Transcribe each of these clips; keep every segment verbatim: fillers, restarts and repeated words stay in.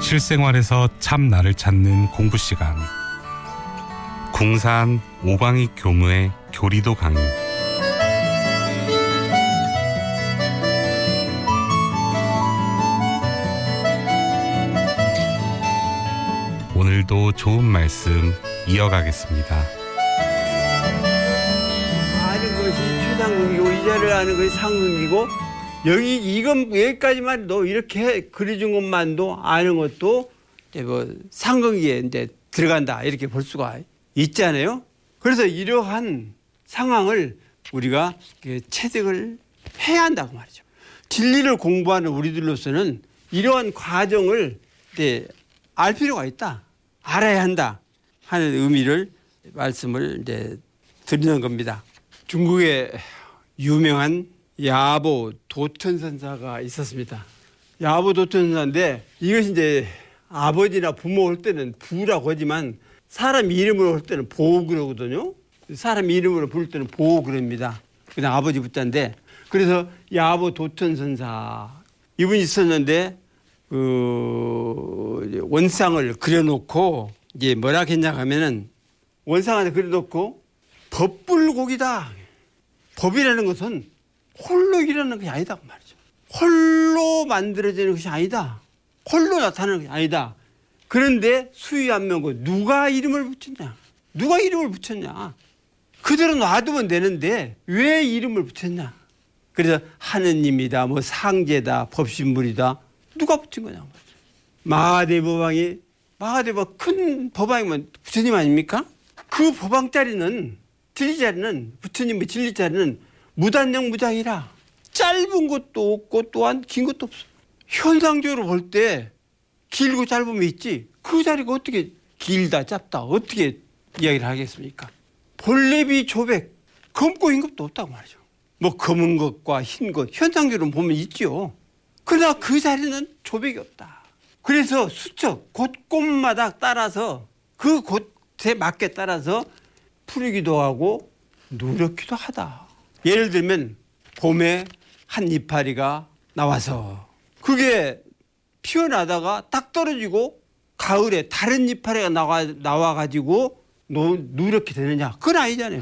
실생활에서 참 나를 찾는 공부 시간. 궁산 오광익 교무의 교리도 강의. 오늘도 좋은 말씀 이어가겠습니다. 아는 것이 최상극이고 이자를 아는 것이 상극이고 여기 이건 여기까지만 너 이렇게 그려준 것만도 아는 것도 이제 뭐 상극에 이제 들어간다 이렇게 볼 수가 있잖아요. 그래서 이러한 상황을 우리가 체득을 해야 한다고 말이죠. 진리를 공부하는 우리들로서는 이러한 과정을 이제 알 필요가 있다. 알아야 한다 하는 의미를 말씀을 이제 드리는 겁니다. 중국에 유명한 야보 도천선사가 있었습니다. 야보 도천선사인데 이것이 이제 아버지나 부모 할 때는 부라고 하지만 사람 이름으로 할 때는 보 그러거든요. 사람 이름으로 부를 때는 보 그럽니다. 그냥 아버지 부자인데 그래서 야보 도천선사 이분이 있었는데 그 원상을 그려놓고 이제 뭐라 했냐 하면은 원상을 그려놓고 법불곡이다. 법이라는 것은 홀로 일어나는 것이 아니다 그 말이죠. 홀로 만들어지는 것이 아니다. 홀로 나타나는 것이 아니다. 그런데 수위 안면고 누가 이름을 붙였냐? 누가 이름을 붙였냐? 그대로 놔두면 되는데 왜 이름을 붙였냐? 그래서 하느님이다, 뭐 상제다, 법신물이다. 누가 붙인 거냐? 마하대법왕이 마하대법 큰 법왕이면 부처님 아닙니까? 그 법왕자리는 진리자리는 부처님의 진리자리는 무단령 무장이라 짧은 것도 없고 또한 긴 것도 없어. 현상적으로 볼 때 길고 짧음이 있지 그 자리가 어떻게 길다 짧다 어떻게 이야기를 하겠습니까? 볼레비 조백 검고 흰 것도 없다고 말이죠. 뭐 검은 것과 흰 것 현상적으로 보면 있죠. 그러나 그 자리는 조백이 없다. 그래서 수척 곳곳마다 따라서 그 곳에 맞게 따라서 풀기도 하고 누렇기도 하다. 예를 들면 봄에 한 이파리가 나와서 그게 피어나다가 딱 떨어지고 가을에 다른 이파리가 나와, 나와가지고 노, 누렇게 되느냐? 그건 아니잖아요.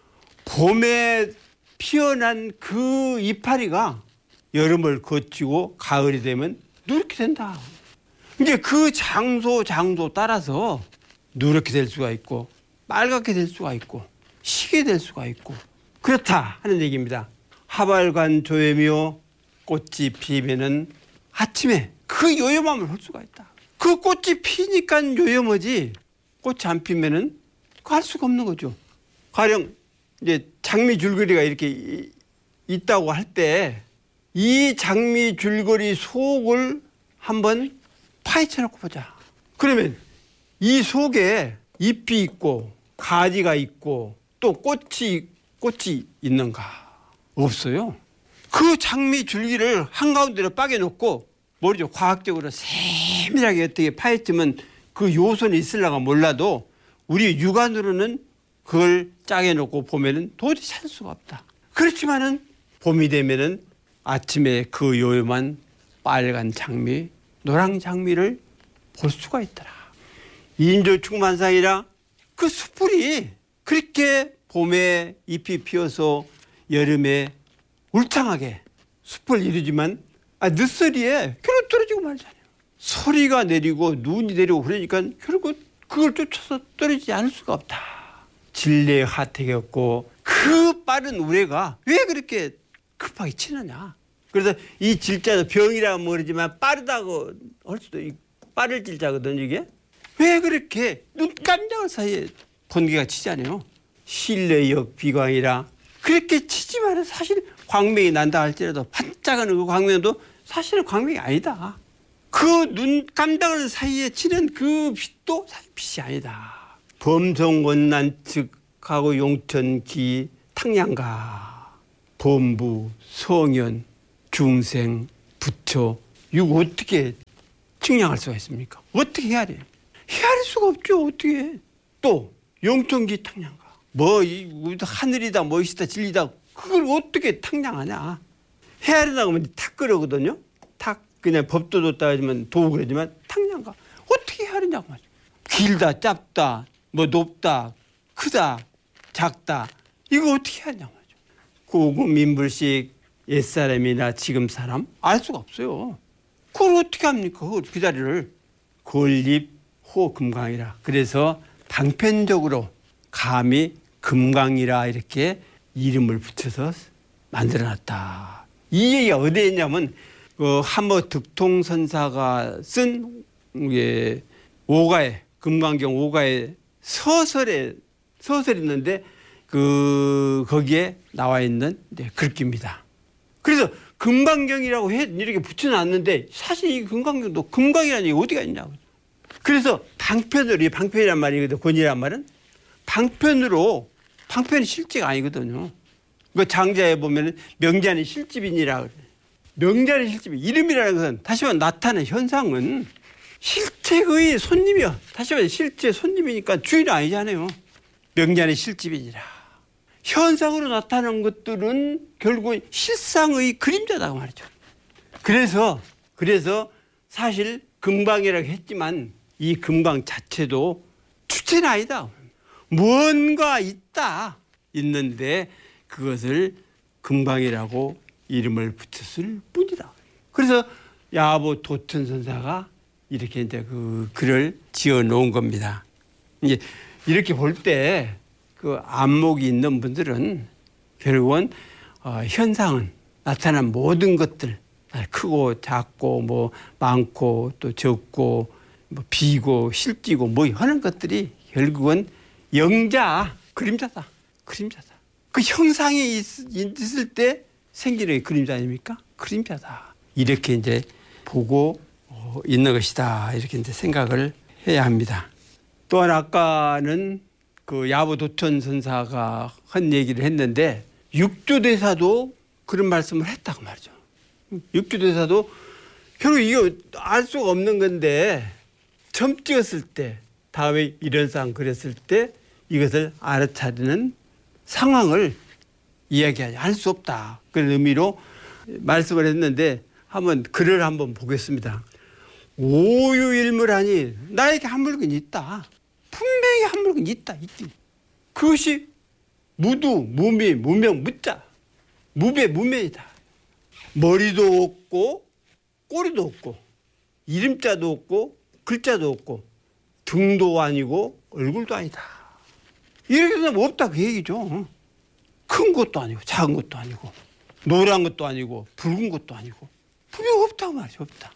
봄에 피어난 그 이파리가 여름을 거치고 가을이 되면 누렇게 된다. 이제 그 장소 장소 따라서 누렇게 될 수가 있고 빨갛게 될 수가 있고 시게 될 수가 있고 그렇다 하는 얘기입니다. 하발관 조염이요 꽃이 피면은 아침에 그 요염함을 볼 수가 있다. 그 꽃이 피니까 요염하지 꽃이 안 피면은 할 수가 없는 거죠. 가령 이제 장미 줄거리가 이렇게 있다고 할 때 이 장미 줄거리 속을 한번 파헤쳐 놓고 보자. 그러면 이 속에 잎이 있고 가지가 있고 또 꽃이 꽃이 있는가? 없어요. 그 장미 줄기를 한가운데로 빠개놓고 모르죠. 과학적으로 세밀하게 어떻게 파헤치면 그 요소는 있으려가 몰라도 우리 육안으로는 그걸 짜게놓고 보면은 도저히 찾을 수가 없다. 그렇지만은 봄이 되면은 아침에 그 요염한 빨간 장미, 노랑 장미를 볼 수가 있더라. 인조 충만상이라 그 숯불이 그렇게 봄에 잎이 피어서 여름에 울창하게 숲을 이루지만 아, 늦서리에 결국 떨어지고 말잖아요. 소리가 내리고 눈이 내리고 그러니까 결국 그걸 쫓아서 떨어지지 않을 수가 없다. 진리의 하택이었고 그 빠른 우레가 왜 그렇게 급하게 치느냐. 그래서 이 질자도 병이라고 모르지만 빠르다고 할 수도 있고 빠를 질자거든요. 이게 왜 그렇게 눈 깜짝할 사이에 번개가 치잖아요. 실내역 비광이라 그렇게 치지만 사실 광명이 난다 할지라도 반짝하는 그 광명도 사실은 광명이 아니다. 그 눈 깜짝하는 사이에 치는 그 빛도 사실 빛이 아니다. 범성원난측하고 용천기 탕양가 범부 성현 중생 부처 이거 어떻게 측량할 수가 있습니까? 어떻게 헤아려요? 헤아릴 수가 없죠. 어떻게 또 용천기 탕양가 뭐 이 하늘이다 멋이다 진리다 그걸 어떻게 탕량하냐. 헤아리다 보면 탁 그러거든요. 탁 그냥 법도 뒀다 하지만 도 그러지만 사탕량가 어떻게 하느냐고 말이야. 길다 짧다 뭐 높다 크다 작다 이거 어떻게 하냐고 말이야. 고급 민불식 옛사람이나 지금 사람 알 수가 없어요. 그걸 어떻게 합니까? 그 자리를 건립 호 금강이라. 그래서 단편적으로 감히 금강이라 이렇게 이름을 붙여서 만들어놨다. 이 얘기가 어디에 있냐면 그 함어 득통선사가 쓴 예, 오가에 금강경 오가에 서설에 서설이 있는데 그 거기에 나와 있는 네, 글귀입니다. 그래서 금강경이라고 해 이렇게 붙여놨는데 사실 이 금강경도 금강이라는 얘기 어디가 있냐고. 그래서 방편으로 이 방편이란 말이거든. 권이란 말은 방편으로 방편이 실제가 아니거든요. 그 장자에 보면 명자는 실집이니라 그래. 명자는 실집 이름이라는 것은 다시 말해 나타나는 현상은 실체의 손님이요. 다시 말해 실제 손님이니까 주인은 아니잖아요. 명자는 실집이니라. 현상으로 나타나는 것들은 결국 실상의 그림자다 말이죠. 그래서 그래서 사실 금강이라고 했지만 이 금강 자체도 주체는 아니다. 무언가 있다. 있는데 그것을 금강이라고 이름을 붙였을 뿐이다. 그래서 야보 도천선사가 이렇게 이제 그 글을 지어 놓은 겁니다. 이제 이렇게 볼 때 그 안목이 있는 분들은 결국은 어, 현상은 나타난 모든 것들 크고 작고 뭐 많고 또 적고 뭐 비고 실지고 뭐 하는 것들이 결국은 영자 그림자다. 그림자다. 그 형상이 있, 있을 때 생기는 그림자 아닙니까? 그림자다. 이렇게 이제 보고 어, 있는 것이다. 이렇게 이제 생각을 해야 합니다. 또한 아까는 그 야보 도천 선사가 한 얘기를 했는데 육조대사도 그런 말씀을 했다고 말이죠. 육조대사도 결국 이거 알 수가 없는 건데 점 찍었을 때 다음에 이런 상 그랬을 때 이것을 알아차리는 상황을 이야기하지 알 수 없다. 그런 의미로 말씀을 했는데 한번 글을 한번 보겠습니다. 오유일물하니 나에게 한 물건이 있다. 분명히 한 물건이 있다. 있지. 그것이 무두, 무미, 무명, 무자. 무배, 무명이다. 머리도 없고 꼬리도 없고 이름자도 없고 글자도 없고 등도 아니고 얼굴도 아니다. 이렇게 되면 없다 그 얘기죠. 큰 것도 아니고 작은 것도 아니고 노란 것도 아니고 붉은 것도 아니고 분명 없다고 말이죠. 없다.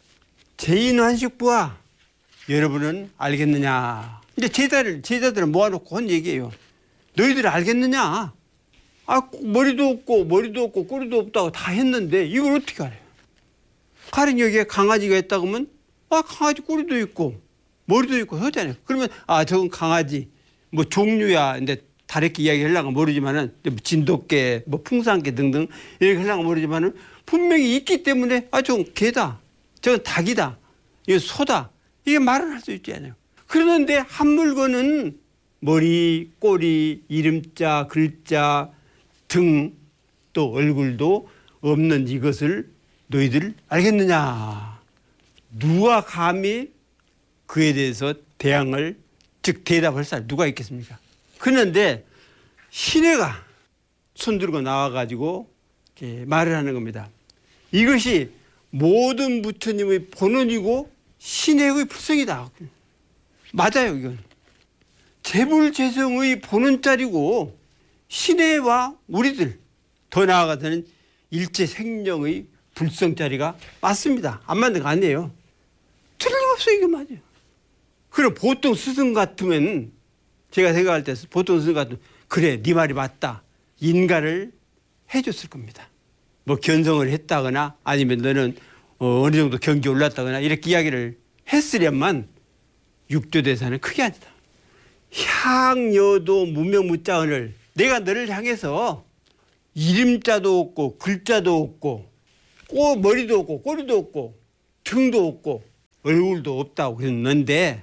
제인환식부와 여러분은 알겠느냐. 이제 제자를, 제자들을 모아놓고 한 얘기예요. 너희들 알겠느냐? 아, 머리도 없고 머리도 없고 꼬리도 없다고 다 했는데 이걸 어떻게 알아요? 가령 여기에 강아지가 있다고 하면 아, 강아지 꼬리도 있고 머리도 있고 하잖아요. 그러면 아, 저건 강아지 뭐 종류야. 근데 다르게 이야기하려고 모르지만은 진돗개, 뭐 풍산개 등등 이렇게 하려고 모르지만은 분명히 있기 때문에 아, 저건 개다. 저건 닭이다. 이건 소다. 이게 말을 할 수 있지 않아요. 그런데 한 물건은 머리, 꼬리, 이름자, 글자 등 또 얼굴도 없는 이것을 너희들 알겠느냐. 누가 감히 그에 대해서 대항을 즉 대답할 사람 누가 있겠습니까? 그런데 신해가 손들고 나와가지고 이렇게 말을 하는 겁니다. 이것이 모든 부처님의 본원이고 신해의 불성이다. 맞아요. 이건 재불재성의 본원짜리고 신해와 우리들 더 나아가서는 일체 생명의 불성짜리가 맞습니다. 안 맞는 거 아니에요. 틀림없어요. 이게 맞아요. 그럼 보통 스승 같으면 제가 생각할 때 보통 스승 같으면 그래 네 말이 맞다. 인가를 해줬을 겁니다. 뭐 견성을 했다거나 아니면 너는 어느 정도 경기 올랐다거나 이렇게 이야기를 했으련만 육조대사는 그게 아니다. 향여도 무명무자언을 내가 너를 향해서 이름자도 없고 글자도 없고 꼬, 머리도 없고 꼬리도 없고 등도 없고 얼굴도 없다고 그랬는데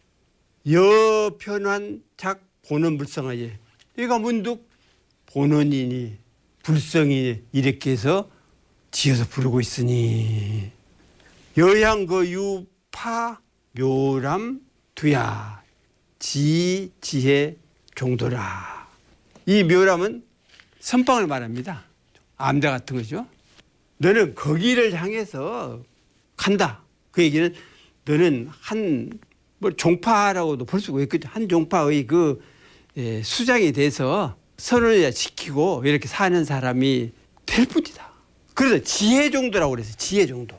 여편한 작 본원불성하ye 얘가 문득 본원이니 불성이니 이렇게 해서 지어서 부르고 있으니 여양 그 유파 묘람 두야 지 지혜 종도라. 이 묘람은 선방을 말합니다. 암자 같은 거죠. 너는 거기를 향해서 간다. 그 얘기는 너는 한 뭐 종파라고도 볼 수가 있거든요. 한 종파의 그 예, 수장이 돼서 선을 지키고 이렇게 사는 사람이 될 뿐이다. 그래서 지혜 정도라고 그랬어요. 지혜 정도.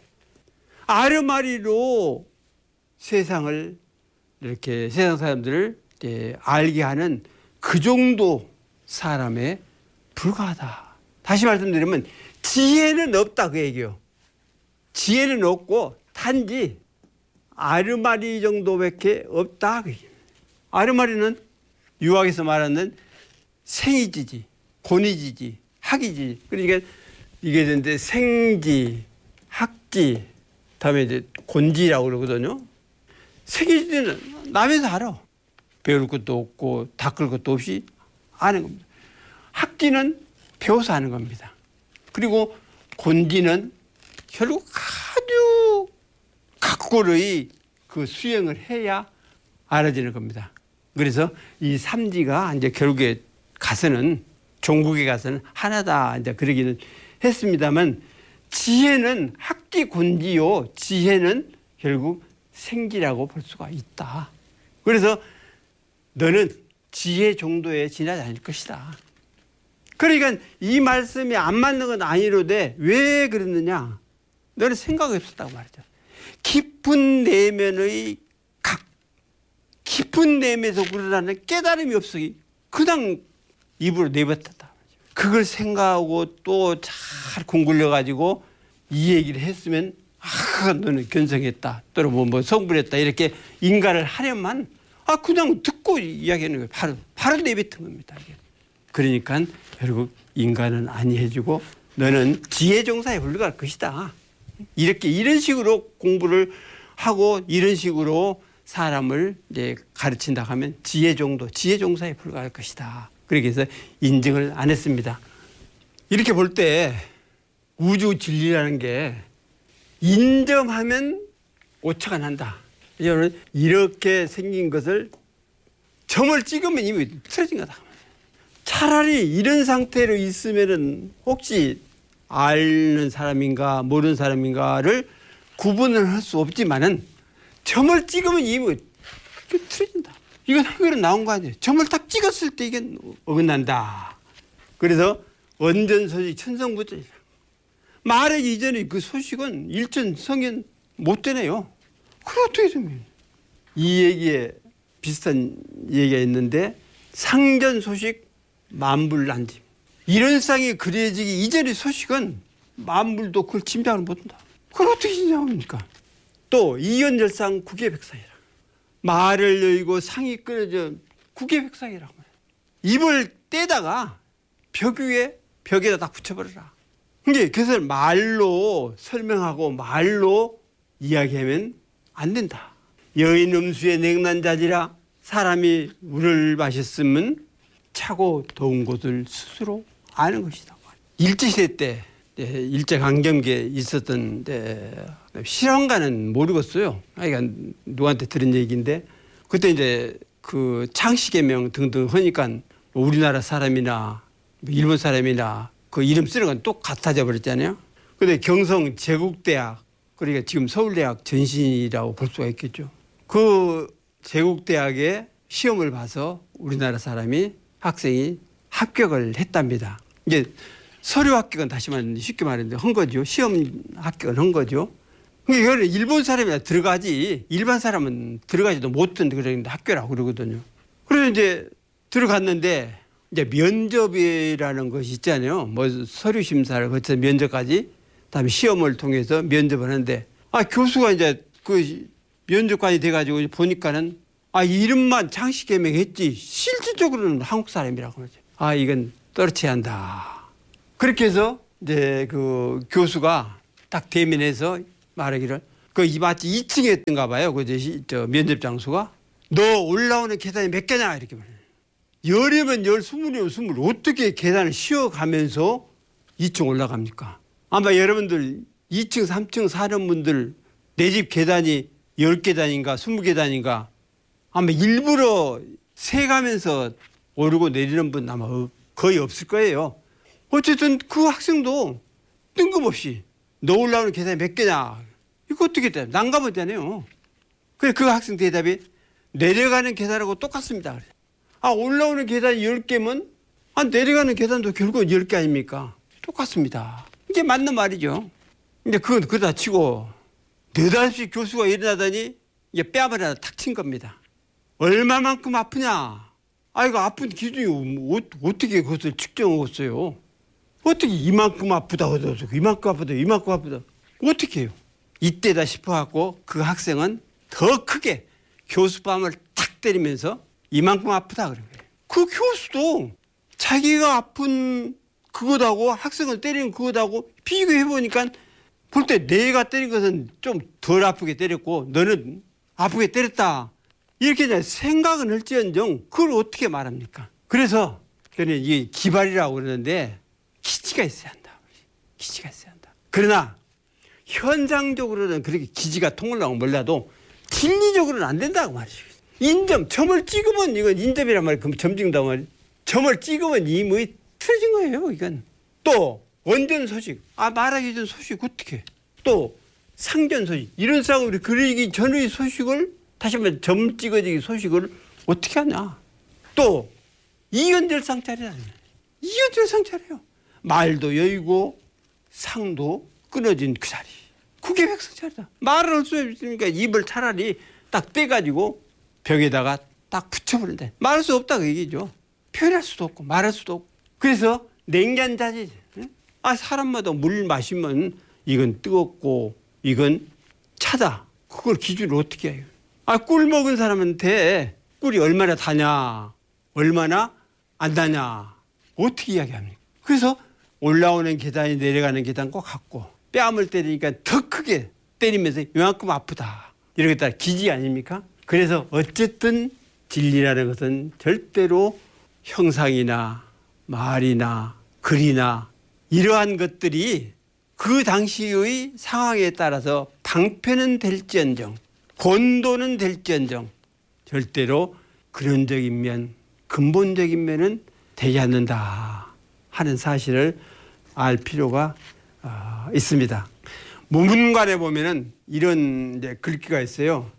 아르마리로 세상을 이렇게 세상 사람들을 예, 알게 하는 그 정도 사람에 불과하다. 다시 말씀드리면 지혜는 없다 그 얘기요. 지혜는 없고 단지 아르마리 정도밖에 없다 그 얘기예요. 아르마리는 유학에서 말하는 생이지지, 곤이지지, 학이지. 그러니까 이게 이제 생지, 학지, 다음에 이제 곤지라고 그러거든요. 생이지는 남에서 알아. 배울 것도 없고 닦을 것도 없이 아는 겁니다. 학지는 배워서 하는 겁니다. 그리고 곤지는 결국 아주 각고의 그 수행을 해야 알아지는 겁니다. 그래서 이 삼지가 이제 결국에 가서는 종국에 가서는 하나다 이제 그러기는 했습니다만 지혜는 학지 곤지요. 지혜는 결국 생지라고 볼 수가 있다. 그래서 너는 지혜 정도에 지나지 않을 것이다. 그러니까 이 말씀이 안 맞는 건 아니로되 왜 그랬느냐. 너는 생각이 없었다고 말이죠. 깊은 내면의 각, 깊은 내면에서 우러나는 깨달음이 없어. 그냥 입으로 내뱉었다. 그걸 생각하고 또 잘 공굴려가지고 이 얘기를 했으면 아 너는 견성했다. 또는 뭐, 뭐 성불했다. 이렇게 인가를 하려면 아 그냥 듣고 이야기하는 거예요. 바로, 바로 내뱉은 겁니다. 그러니까 결국 인간은 아니해주고 너는 지혜종사에 불과할 것이다. 이렇게 이런 식으로 공부를 하고 이런 식으로 사람을 이제 가르친다 하면 지혜 정도, 지혜 종사에 불과할 것이다. 그렇게 해서 인증을 안 했습니다. 이렇게 볼 때 우주 진리라는 게 인정하면 오차가 난다. 이거는 이렇게 생긴 것을 점을 찍으면 이미 틀어진 거다. 차라리 이런 상태로 있으면은 혹시 아는 사람인가 모르는 사람인가를 구분을 할 수 없지만은 점을 찍으면 이미 틀어진다. 이건 한글로 나온 거 아니에요. 점을 딱 찍었을 때 이게 어긋난다. 그래서 원전소식 천성부전이다. 말하기 이전에 그 소식은 일전성현 못 되네요. 그래 어떻게 되면 이 얘기에 비슷한 얘기가 있는데 상전소식 만불난짐. 이런 쌍이 그려지기 이전의 소식은 만물도 그걸 짐작을 못한다. 그걸 어떻게 짐작합니까? 또 이연절상 국외백상이라. 말을 열고 상이 끊어져 국외백상이라고 말해요. 입을 떼다가 벽 위에 벽에다 딱 붙여버려라. 근데 그것을 말로 설명하고 말로 이야기하면 안 된다. 여인 음수의 냉난자지라. 사람이 물을 마셨으면 차고 더운 곳을 스스로 아는 것이다. 일제시대 때 일제강점기에 있었던 실험가는 모르겠어요. 그러니까 누구한테 들은 얘기인데 그때 이제 그 창씨개명 등등 하니까 우리나라 사람이나 일본 사람이나 그 이름 쓰는 건 똑같아져 버렸잖아요. 그런데 경성 제국대학 그러니까 지금 서울대학 전신이라고 볼 수가 있겠죠. 그 제국대학에 시험을 봐서 우리나라 사람이 학생이 합격을 했답니다. 이제 서류 합격은 다시 말하면 쉽게 말하는데 한 거죠. 시험 합격을 한 거죠. 그러니까 이거는 일본 사람이나 들어가지 일반 사람은 들어가지도 못한 그런 학교라고 그러거든요. 그래서 이제 들어갔는데 이제 면접이라는 것이 있잖아요. 뭐 서류 심사를 거쳐서 면접까지 다음에 시험을 통해서 면접을 하는데 아 교수가 이제 그 면접관이 돼가지고 보니까는 아 이름만 장식개명했지 실질적으로는 한국 사람이라고 그러죠. 아 이건 떨어져야 한다. 그렇게 해서 이제 그 교수가 딱 대면해서 말하기를 그 마치 이 층에 있던가 봐요. 그 저 면접 장소가 너 올라오는 계단이 몇 개냐 이렇게 말해요. 열이면 열, 스물이면 스물 어떻게 계단을 쉬어가면서 이 층 올라갑니까? 아마 여러분들 이 층, 삼 층 사는 분들 내 집 계단이 열 계단인가 스무 계단인가 아마 일부러 세가면서 오르고 내리는 분 아마 거의 없을 거예요. 어쨌든 그 학생도 뜬금없이 너 올라오는 계단이 몇 개냐. 이거 어떻게 돼? 난감하잖아요. 그래 그 학생 대답이 내려가는 계단하고 똑같습니다. 그래. 아 올라오는 계단이 열 개면 아 내려가는 계단도 결국 열 개 아닙니까? 똑같습니다. 이게 맞는 말이죠. 근데 그건 그러다 치고 느닷없이 교수가 일어나더니 이게 뺨을 하나 탁 친 겁니다. 얼마만큼 아프냐? 아 이거 아픈 기준이 뭐, 어떻게 그것을 측정했어요? 어떻게 이만큼 아프다 하더라도 이만큼 아프다 이만큼 아프다 어떻게 해요? 이때다 싶어갖고 그 학생은 더 크게 교수 뺨을 탁 때리면서 이만큼 아프다 그런 거예요. 그 교수도 자기가 아픈 그것하고 학생을 때리는 그것하고 비교해보니까 볼 때 내가 때린 것은 좀 덜 아프게 때렸고 너는 아프게 때렸다. 이렇게 이제 생각은 할지언정 그걸 어떻게 말합니까? 그래서 저는 이게 기발이라고 그러는데 기지가 있어야 한다. 기지가 있어야 한다. 그러나 현상적으로는 그렇게 기지가 통하려고 몰라도 진리적으로는 안 된다고 말이죠. 인점, 점을 찍으면 이건 인점이란 말이에요. 그럼 점 찍는다고 말이에요. 점을 찍으면 이 뭐 틀어진 거예요. 이건. 또 원전 소식. 아 말하기 전 소식 어떻게. 또 상전 소식. 이런 싸움을 그리기 전의 소식을 다시 한번 점 찍어지기 소식을 어떻게 하냐. 또 이연절상짜리라. 이연절상짜리요. 말도 여의고 상도 끊어진 그 자리. 그게 백성짜리다. 말을 할 수 없으니까 입을 차라리 딱 떼가지고 벽에다가 딱 붙여버린다. 말할 수 없다 그 얘기죠. 표현할 수도 없고 말할 수도 없고. 그래서 냉장자지. 아 사람마다 물 마시면 이건 뜨겁고 이건 차다. 그걸 기준으로 어떻게 해요? 아 꿀 먹은 사람한테 꿀이 얼마나 다냐 얼마나 안 다냐 어떻게 이야기합니까? 그래서 올라오는 계단이 내려가는 계단과 같고 뺨을 때리니까 더 크게 때리면서 이만큼 아프다. 이렇게 따라 기지 아닙니까? 그래서 어쨌든 진리라는 것은 절대로 형상이나 말이나 글이나 이러한 것들이 그 당시의 상황에 따라서 방패는 될지언정 권도는 될지언정 절대로 근원적인 면 근본적인 면은 되지 않는다 하는 사실을 알 필요가 어, 있습니다. 무문관에 보면은 이런 이제 글귀가 있어요.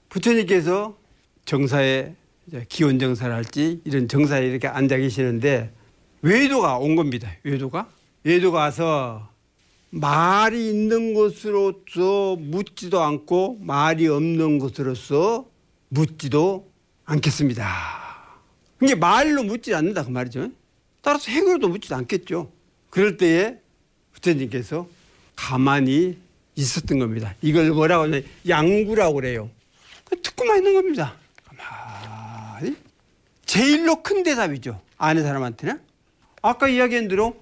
부처님께서 정사에 기원 정사를 할지 이런 정사에 이렇게 앉아 계시는데 외도가 온 겁니다. 외도가 외도가 와서 말이 있는 것으로서 묻지도 않고 말이 없는 것으로서 묻지도 않겠습니다. 이게 말로 묻지 않는다 그 말이죠. 따라서 행위로도 묻지도 않겠죠. 그럴 때에 부처님께서 가만히 있었던 겁니다. 이걸 뭐라고 하냐 양구라고 그래요. 듣고만 있는 겁니다. 가만히. 제일로 큰 대답이죠. 아는 사람한테는. 아까 이야기한 대로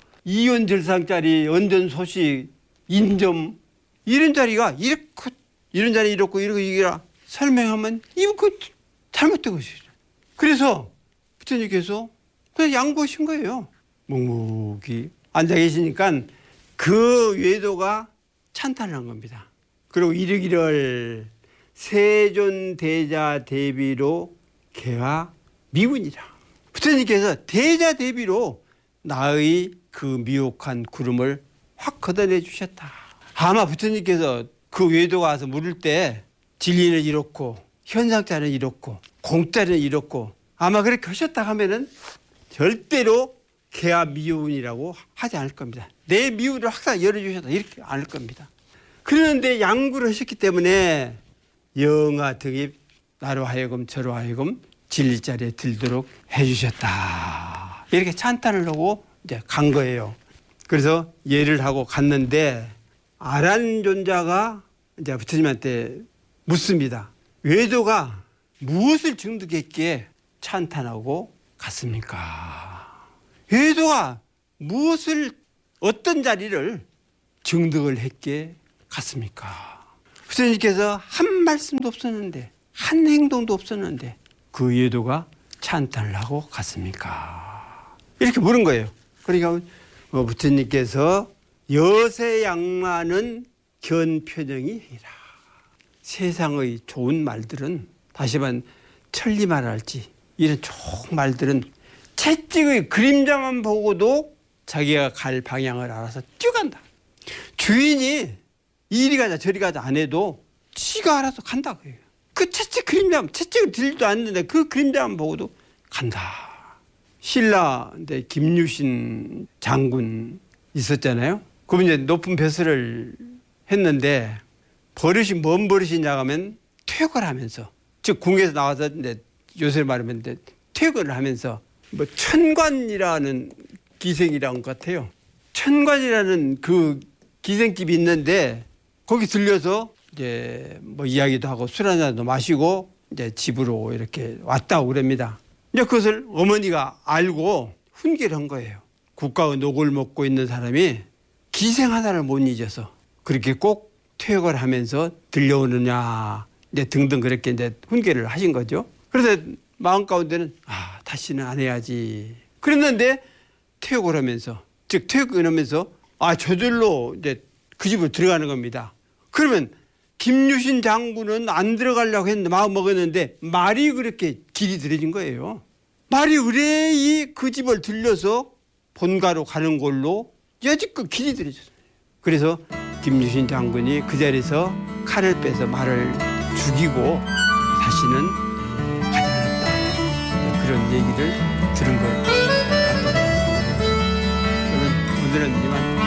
이연절상짜리 원전 소식 인점 이런 자리가 이렇게 이런 자리 이렇고 이러고 이거라 설명하면 이거 그 잘못된 것이죠. 그래서 부처님께서 그냥 양보하신 거예요. 묵묵히 앉아 계시니까 그 외도가 찬탄을 한 겁니다. 그리고 이르기를 세존대자 대비로 개와 미운이라. 부처님께서 대자 대비로 나의 그 미혹한 구름을 확 걷어내 주셨다. 아마 부처님께서 그 외도가 와서 물을 때 진리는 이렇고 현상자는 이렇고 공자는 이렇고 아마 그렇게 하셨다 하면은 절대로 개와 미운이라고 하지 않을 겁니다. 내 미운을 항상 열어주셨다 이렇게 않을 겁니다. 그런데 양구를 하셨기 때문에 영아 득입 나로 하여금 저로 하여금 진리 자리에 들도록 해주셨다. 이렇게 찬탄을 하고 이제 간 거예요. 그래서 예를 하고 갔는데 아란존자가 이제 부처님한테 묻습니다. 외도가 무엇을 증득했기에 찬탄하고 갔습니까? 외도가 무엇을 어떤 자리를 증득을 했기에 갔습니까? 부처님께서 한 말씀도 없었는데 한 행동도 없었는데 그 외도가 찬탄을 하고 갔습니까? 이렇게 물은 거예요. 그러니까 부처님께서 여세양만은 견표정이라. 세상의 좋은 말들은 다시 한번 천리말할지 이런 좋은 말들은 채찍의 그림자만 보고도 자기가 갈 방향을 알아서 뛰어간다. 주인이 이리 가자 저리 가자 안 해도 지가 알아서 간다. 그 채찍 그림자, 채찍을 들지도 않는데 그 그림자만 보고도 간다. 신라 김유신 장군 있었잖아요. 그분 이제 높은 벼슬을 했는데 버릇이 뭔 버릇이냐 하면 퇴거를 하면서, 즉 궁에서 나와서 이제 요새 말하면 이제 퇴거를 하면서 뭐 천관이라는 기생이란 것 같아요. 천관이라는 그 기생집이 있는데 거기 들려서 이제 뭐 이야기도 하고 술 한잔도 마시고 이제 집으로 이렇게 왔다고 그럽니다. 이제 그것을 어머니가 알고 훈계를 한 거예요. 국가의 녹을 먹고 있는 사람이 기생 하나를 못 잊어서 그렇게 꼭 퇴역을 하면서 들려오느냐 이제 등등 그렇게 이제 훈계를 하신 거죠. 그래서 마음 가운데는 아 다시는 안 해야지. 그랬는데 퇴역을 하면서, 즉 퇴역을 하면서 아 저절로 이제 그 집으로 들어가는 겁니다. 그러면 김유신 장군은 안 들어가려고 했는데 마음 먹었는데 말이 그렇게 길이 들어진 거예요. 말이 의뢰이 그 집을 들려서 본가로 가는 걸로 여지껏 길이 들어졌어요. 그래서 김유신 장군이 그 자리에서 칼을 빼서 말을 죽이고 다시는 가지 않았다. 그런 얘기를 들은 것 같습니다. 저는 오늘은 이만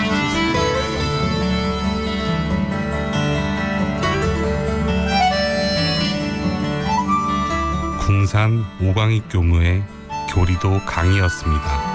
궁산 오광익 교무의 교리도 강의였습니다.